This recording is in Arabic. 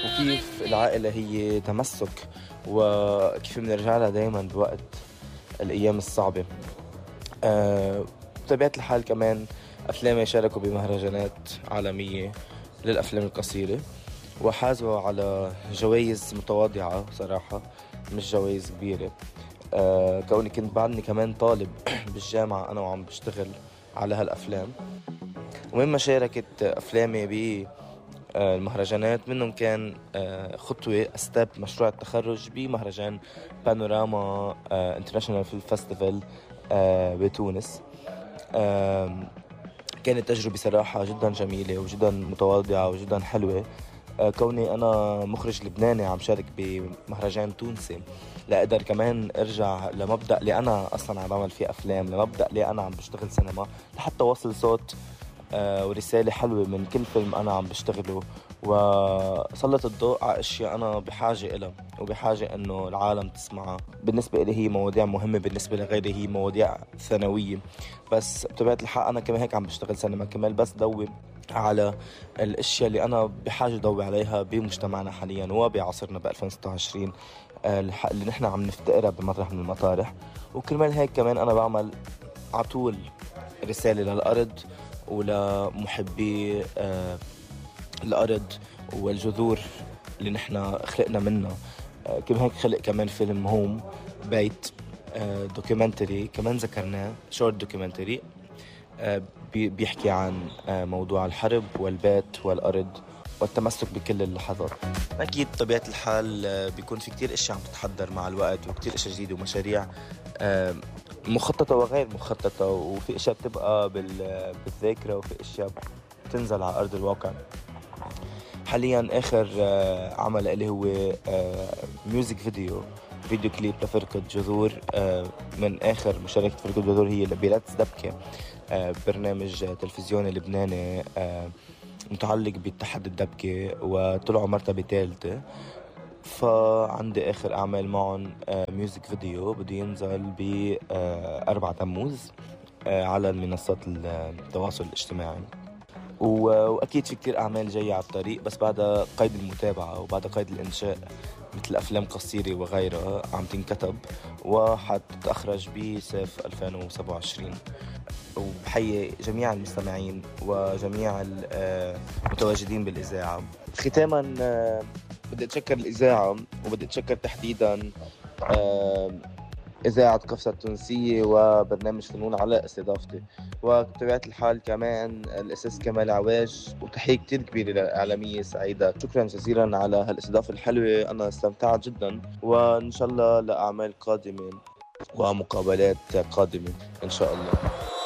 وكيف العائلة هي تمسك، وكيف بنرجع لها دايما بوقت الأيام الصعبة. بطبيعة الحال كمان أفلامي شاركوا بمهرجانات عالمية للأفلام القصيرة، وحازوا على جوائز متواضعة صراحة، مش جوائز كبيرة. كوني كنت بعدني كمان طالب بالجامعة أنا وعم بشتغل على هالأفلام، ومما شاركت أفلامي بالمهرجانات منهم كان خطوة أستاب مشروع التخرج بمهرجان بانوراما انترناشونال فيلم فestival بتونس. آم، كانت تجربة صراحة جدا جميلة وجدا متواضعة وجدا حلوة. كوني أنا مخرج لبناني عم شارك بمهرجان تونسي، لأقدر كمان أرجع لمبدأ اللي أنا أصلا عم بعمل فيه أفلام، لمبدأ اللي أنا عم بشتغل سينما لحتى وصل صوت ورسالة حلوة من كل فيلم أنا عم بشتغله، وسلط الضوء على أشياء أنا بحاجة إلها وبحاجة إنه العالم تسمعها. بالنسبة إلي هي مواضيع مهمة، بالنسبة لغيري هي مواضيع ثانوية، بس بطبيعة الحق أنا كمان هيك عم بشتغل سينما، كمان بس ضوي على الاشياء اللي انا بحاجه ضوي عليها بمجتمعنا حاليا وبعصرنا ب 2026، اللي نحن عم نفتقرها بمطرح من المطارح. وكرمال هيك كمان انا بعمل عطول رساله للارض ولمحبي الارض والجذور اللي نحن خلقنا منها. كمان هيك خلق كمان فيلم هوم بيت، دوكيومنتري كمان ذكرناه، شورت دوكيومنتري بيحكي عن موضوع الحرب والبيت والأرض والتمسك بكل اللحظات. أكيد طبيعة الحال بيكون في كتير أشياء عم تتحضر مع الوقت، وكتير أشياء جديدة ومشاريع مخططة وغير مخططة، وفي أشياء بتبقى بالذاكرة، وفي أشياء بتنزل على أرض الواقع. حاليا آخر عمل اللي هو ميوزك فيديو كليب لفرقة جذور. من آخر مشاركة فرقة جذور هي لبيلاتس دبكة، برنامج تلفزيوني لبناني متعلق باتحاد الدبكة، وطلعوا مرتبة ثالثة. فعندي آخر أعمال معهم ميوزك فيديو بده ينزل ب4 تموز على المنصات التواصل الاجتماعي. وأكيد في كتير أعمال جاية على الطريق، بس بعد قيد المتابعة وبعد قيد الإنشاء، مثل أفلام قصيرة وغيرها عم تنكتب وحتتأخرج بصيف 2027. وبحيي جميع المستمعين وجميع المتواجدين بالإذاعة. ختاما بدي أتشكر الإذاعة، وبدي أتشكر تحديدا إذاعة قفصة التونسية وبرنامج فنون على استضافتي، وبطبيعة الحال كمان الأساس كمال عواج، وتحية كتير كبيرة للإعلامية سعيدة. شكرا جزيلا على هالاستضافة الحلوة، أنا استمتعت جدا، وإن شاء الله لأعمال قادمة ومقابلات قادمة إن شاء الله.